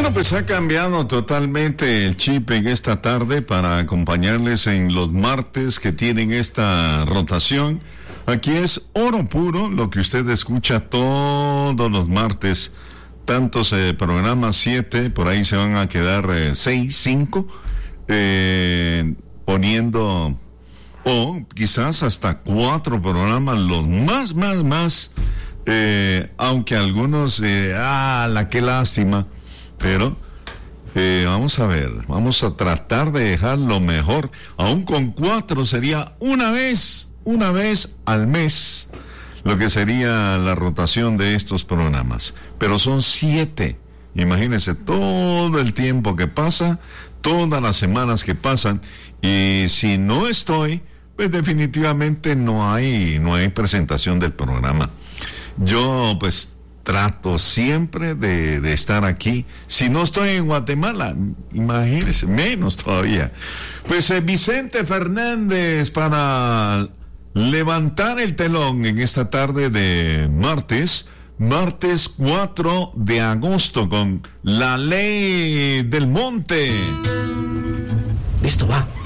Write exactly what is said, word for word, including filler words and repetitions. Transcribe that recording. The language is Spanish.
Bueno, pues ha cambiado totalmente el chip en esta tarde para acompañarles en los martes que tienen esta rotación. Aquí es oro puro, lo que usted escucha todos los martes. Tantos eh, programas, siete, por ahí se van a quedar eh, seis, cinco, eh, poniendo, o quizás hasta cuatro programas, los más, más, más, eh, aunque algunos, eh, ah, la qué lástima, pero eh, vamos a ver, vamos a tratar de dejar lo mejor, aún con cuatro sería una vez, una vez al mes, lo que sería la rotación de estos programas, pero son siete, imagínense todo el tiempo que pasa, todas las semanas que pasan, y si no estoy, pues definitivamente no hay, no hay presentación del programa. Yo pues trato siempre de, de estar aquí, si no estoy en Guatemala, imagínense, menos todavía. Pues eh, Vicente Fernández para levantar el telón en esta tarde de martes, martes cuatro de agosto con La Ley del Monte. Listo, va.